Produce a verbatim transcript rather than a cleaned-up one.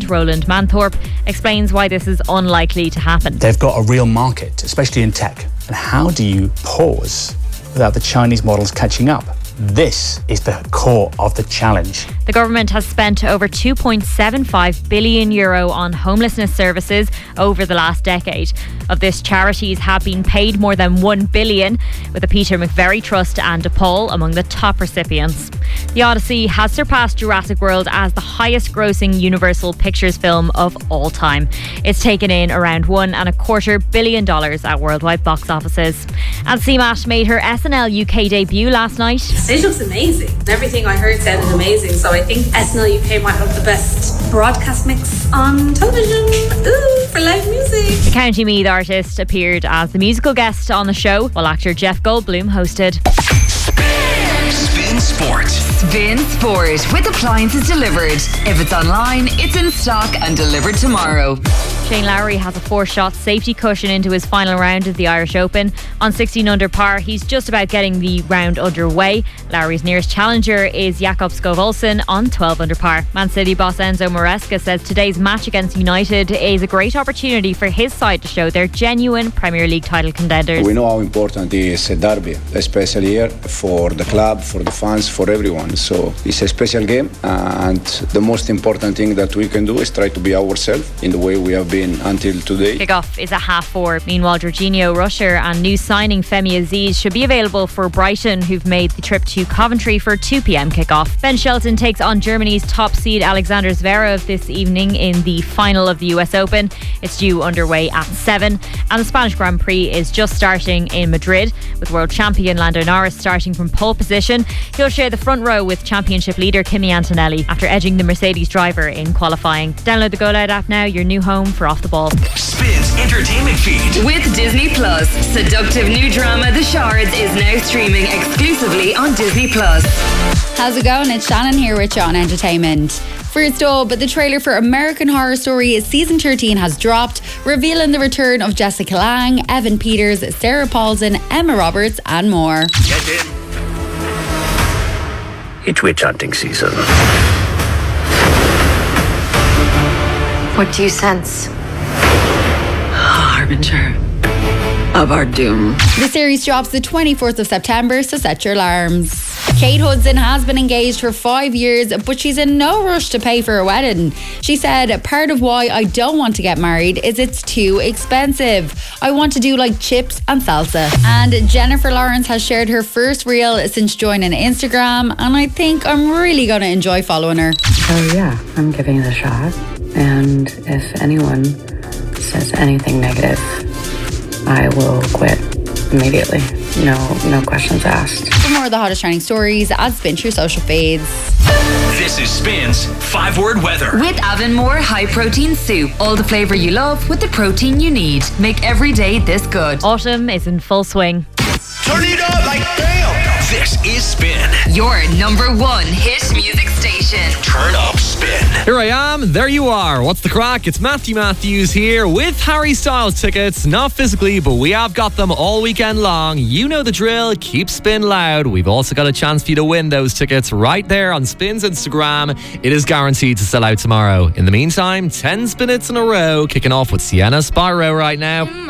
president, Roland Manthorpe, explains why this is unlikely to happen. They've got a real market, especially in tech. And how do you pause without the Chinese models catching up? This is the core of the challenge. The government has spent over two point seven five billion euro on homelessness services over the last decade. Of this, charities have been paid more than one billion, with the Peter McVerry Trust and DePaul among the top recipients. The Odyssey has surpassed Jurassic World as the highest grossing Universal Pictures film of all time. It's taken in around one and a quarter billion dollars at worldwide box offices. And C MAT made her S N L U K debut last night. It looks amazing. Everything I heard sounded amazing, so I think S N L U K might have the best broadcast mix on television. Ooh, for live music. The County Meath artist appeared as the musical guest on the show, while actor Jeff Goldblum hosted. Spin Sport. Spin Sport with appliances delivered. If it's online, it's in stock and delivered tomorrow. Shane Lowry has a four-shot safety cushion into his final round of the Irish Open. On sixteen under par, he's just about getting the round underway. Lowry's nearest challenger is Jakob Skov Olsen on twelve under par. Man City boss Enzo Maresca says today's match against United is a great opportunity for his side to show they're genuine Premier League title contenders. We know how important is a derby, especially here for the club, for the fans, for everyone. So it's a special game, and the most important thing that we can do is try to be ourselves in the way we have been until today. Kickoff is at half four. Meanwhile, Jorginho Rusher and new signing Femi Aziz should be available for Brighton, who've made the trip to Coventry for two p.m. kickoff. Ben Shelton takes on Germany's top seed Alexander Zverev this evening in the final of the U S Open. It's due underway at seven, and the Spanish Grand Prix is just starting in Madrid, with world champion Lando Norris starting from pole position. He'll share the front row with championship leader Kimi Antonelli after edging the Mercedes driver in qualifying. Download the Go Loud app now, your new home for Off the Ball. Spins Entertainment Feed. With Disney Plus, seductive new drama The Shards is now streaming exclusively on Disney Plus. How's it going? It's Shannon here with you on Entertainment. First up, the trailer for American Horror Story Season thirteen has dropped, revealing the return of Jessica Lange, Evan Peters, Sarah Paulson, Emma Roberts and more. Get in. It's witch hunting season. What do you sense? Harbinger of our doom. The series drops the twenty-fourth of September, so set your alarms. Kate Hudson has been engaged for five years, but she's in no rush to pay for a wedding. She said, part of why I don't want to get married is it's too expensive. I want to do like chips and salsa. And Jennifer Lawrence has shared her first reel since joining Instagram, and I think I'm really going to enjoy following her. Oh yeah, I'm giving it a shot. And if anyone says anything negative, I will quit immediately. No, no questions asked. For more of the hottest trending stories, add Spin to your social feeds. This is Spins Five Word Weather. With Avonmore High Protein Soup. All the flavour you love with the protein you need. Make every day this good. Autumn is in full swing. Turn it up like damn. This is Spin. Your number one hit music station. Turn up Spin. Here I am, there you are. What's the crack? It's Matthew Matthews here with Harry Styles tickets. Not physically, but we have got them all weekend long. You know the drill. Keep Spin loud. We've also got a chance for you to win those tickets right there on Spin's Instagram. It is guaranteed to sell out tomorrow. In the meantime, ten spin hits in a row, kicking off with Sienna Spyro right now.